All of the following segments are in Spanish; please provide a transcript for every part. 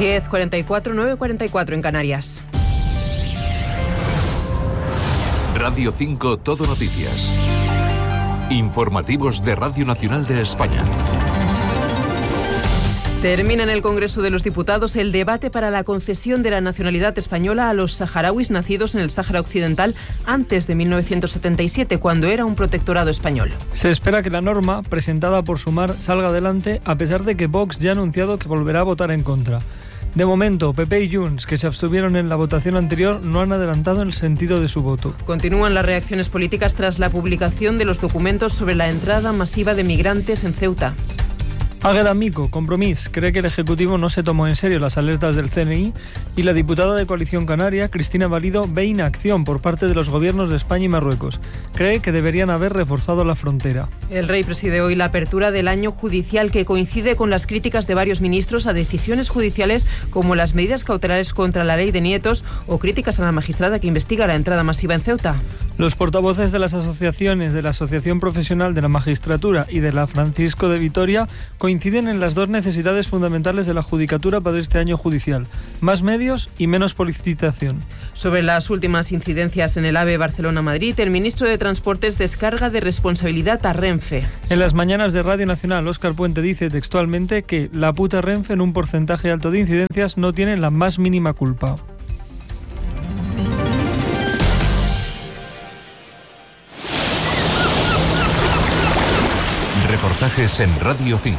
10:44, 9:44 en Canarias. Radio 5 Todo Noticias. Informativos de Radio Nacional de España. Termina en el Congreso de los Diputados el debate para la concesión de la nacionalidad española a los saharauis nacidos en el Sáhara Occidental antes de 1977, cuando era un protectorado español. Se espera que la norma, presentada por Sumar, salga adelante, a pesar de que Vox ya ha anunciado que volverá a votar en contra. De momento, PP y Junts, que se abstuvieron en la votación anterior, no han adelantado el sentido de su voto. Continúan las reacciones políticas tras la publicación de los documentos sobre la entrada masiva de migrantes en Ceuta. Águeda Mico, Compromís, cree que el Ejecutivo no se tomó en serio las alertas del CNI y la diputada de Coalición Canaria, Cristina Valido, ve inacción por parte de los gobiernos de España y Marruecos. Cree que deberían haber reforzado la frontera. El rey preside hoy la apertura del año judicial, que coincide con las críticas de varios ministros a decisiones judiciales como las medidas cautelares contra la ley de nietos o críticas a la magistrada que investiga la entrada masiva en Ceuta. Los portavoces de las asociaciones de la Asociación Profesional de la Magistratura y de la Francisco de Vitoria coinciden en las dos necesidades fundamentales de la judicatura para este año judicial: más medios y menos politización. Sobre las últimas incidencias en el AVE Barcelona-Madrid, el ministro de Transportes descarga de responsabilidad a Renfe. En las mañanas de Radio Nacional, Óscar Puente dice textualmente que la puta Renfe, en un porcentaje alto de incidencias, no tiene la más mínima culpa. Reportajes en Radio 5.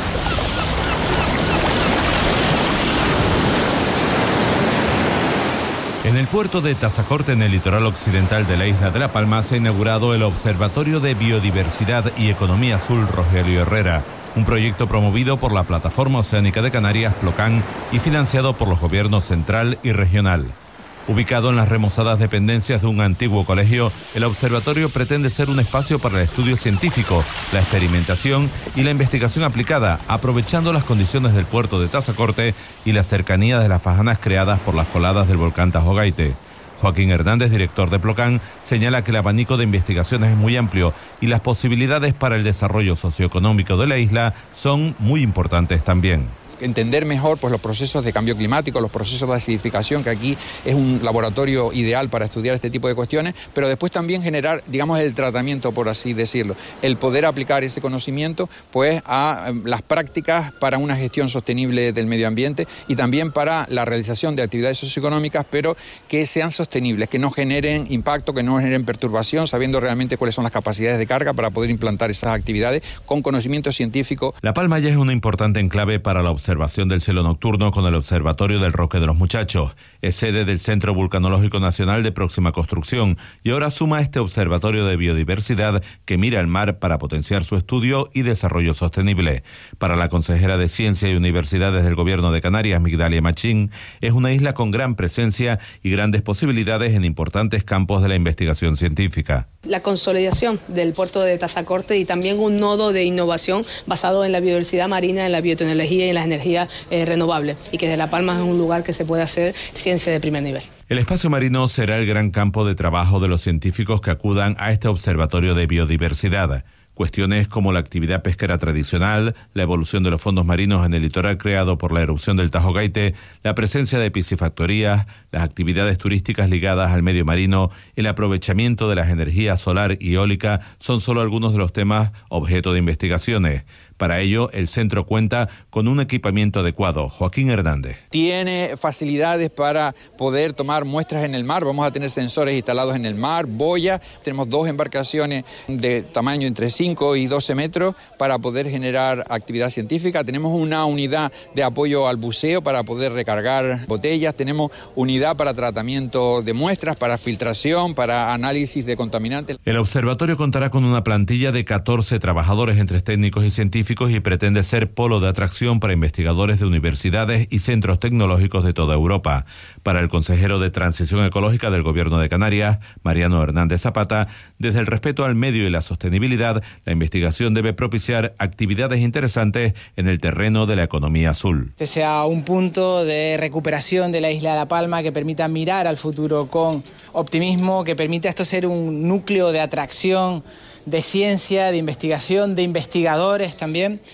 En el puerto de Tazacorte, en el litoral occidental de la isla de La Palma, se ha inaugurado el Observatorio de Biodiversidad y Economía Azul Rogelio Herrera, un proyecto promovido por la Plataforma Oceánica de Canarias, Plocan, y financiado por los gobiernos central y regional. Ubicado en las remozadas dependencias de un antiguo colegio, el observatorio pretende ser un espacio para el estudio científico, la experimentación y la investigación aplicada, aprovechando las condiciones del puerto de Tazacorte y la cercanía de las fajanas creadas por las coladas del volcán Tajo Gaite. Joaquín Hernández, director de Plocan, señala que el abanico de investigaciones es muy amplio y las posibilidades para el desarrollo socioeconómico de la isla son muy importantes también. Entender mejor pues los procesos de cambio climático, los procesos de acidificación, que aquí es un laboratorio ideal para estudiar este tipo de cuestiones, pero después también generar, digamos, el tratamiento, por así decirlo, el poder aplicar ese conocimiento pues a las prácticas para una gestión sostenible del medio ambiente y también para la realización de actividades socioeconómicas, pero que sean sostenibles, que no generen impacto, que no generen perturbación, sabiendo realmente cuáles son las capacidades de carga para poder implantar esas actividades con conocimiento científico. La Palma ya es una importante enclave para la observación del cielo nocturno con el Observatorio del Roque de los Muchachos. Es sede del Centro Vulcanológico Nacional de próxima construcción y ahora suma este Observatorio de Biodiversidad que mira el mar para potenciar su estudio y desarrollo sostenible. Para la consejera de Ciencia y Universidades del Gobierno de Canarias, Migdalia Machín, es una isla con gran presencia y grandes posibilidades en importantes campos de la investigación científica. La consolidación del puerto de Tazacorte y también un nodo de innovación basado en la biodiversidad marina, en la biotecnología y en las energías renovables, y que de La Palma es un lugar que se puede hacer ciencia de primer nivel. El espacio marino será el gran campo de trabajo de los científicos que acudan a este observatorio de biodiversidad. Cuestiones como la actividad pesquera tradicional, la evolución de los fondos marinos en el litoral creado por la erupción del Tajo Gaite, la presencia de piscifactorías, las actividades turísticas ligadas al medio marino, el aprovechamiento de las energías solar y eólica son solo algunos de los temas objeto de investigaciones. Para ello, el centro cuenta con un equipamiento adecuado. Joaquín Hernández. Tiene facilidades para poder tomar muestras en el mar. Vamos a tener sensores instalados en el mar, boya. Tenemos 2 embarcaciones de tamaño entre 5 y 12 metros para poder generar actividad científica. Tenemos una unidad de apoyo al buceo para poder recargar botellas. Tenemos unidad para tratamiento de muestras, para filtración, para análisis de contaminantes. El observatorio contará con una plantilla de 14 trabajadores entre técnicos y científicos y pretende ser polo de atracción para investigadores de universidades y centros tecnológicos de toda Europa. Para el consejero de Transición Ecológica del Gobierno de Canarias, Mariano Hernández Zapata, desde el respeto al medio y la sostenibilidad, la investigación debe propiciar actividades interesantes en el terreno de la economía azul. Que sea un punto de recuperación de la isla de La Palma que permita mirar al futuro con optimismo, que permita esto ser un núcleo de atracción de ciencia, de investigación, de investigadores también,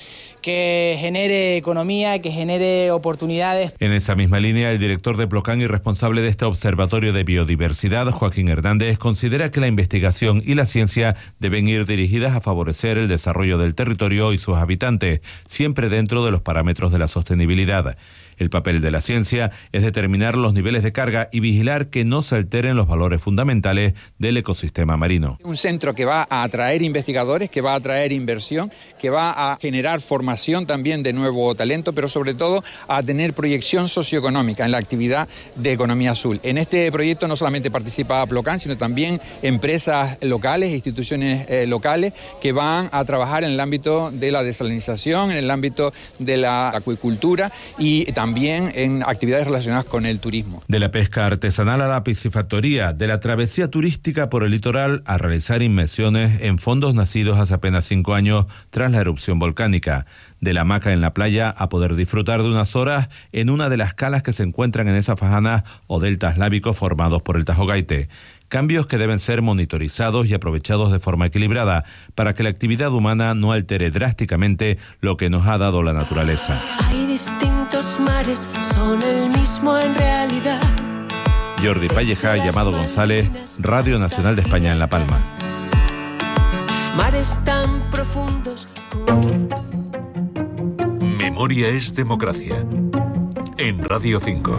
que genere economía, que genere oportunidades. En esa misma línea, el director de Plocán y responsable de este Observatorio de Biodiversidad, Joaquín Hernández, considera que la investigación y la ciencia deben ir dirigidas a favorecer el desarrollo del territorio y sus habitantes, siempre dentro de los parámetros de la sostenibilidad. El papel de la ciencia es determinar los niveles de carga y vigilar que no se alteren los valores fundamentales del ecosistema marino. Un centro que va a atraer investigadores, que va a atraer inversión, que va a generar formación también de nuevo talento, pero sobre todo a tener proyección socioeconómica en la actividad de economía azul. En este proyecto no solamente participa Plocán, sino también empresas locales, instituciones locales que van a trabajar en el ámbito de la desalinización, en el ámbito de la acuicultura y también en actividades relacionadas con el turismo. De la pesca artesanal a la piscifactoría, de la travesía turística por el litoral a realizar inmersiones en fondos nacidos hace apenas 5 años tras la erupción volcánica. De la hamaca en la playa a poder disfrutar de unas horas en una de las calas que se encuentran en esas fajanas o deltas lábicos formados por el Tajo Gaite. Cambios que deben ser monitorizados y aprovechados de forma equilibrada para que la actividad humana no altere drásticamente lo que nos ha dado la naturaleza. Hay distintos mares, son el mismo en realidad. Jordi Palleja, llamado González, Radio Nacional de España en La Palma. Mares tan profundos como... Memoria es democracia. En Radio 5.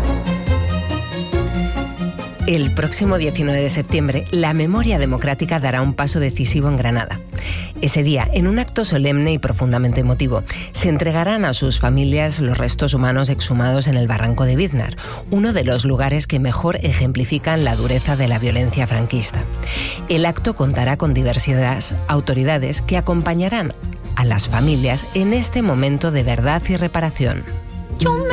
El próximo 19 de septiembre, la memoria democrática dará un paso decisivo en Granada. Ese día, en un acto solemne y profundamente emotivo, se entregarán a sus familias los restos humanos exhumados en el barranco de Biznar, uno de los lugares que mejor ejemplifican la dureza de la violencia franquista. El acto contará con diversas autoridades que acompañarán a las familias en este momento de verdad y reparación.